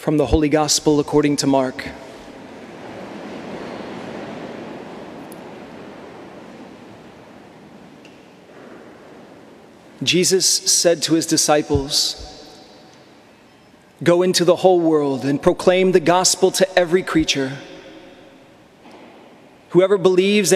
From the Holy Gospel according to Mark. Jesus said to his disciples, "Go into the whole world and proclaim the gospel to every creature. Whoever believes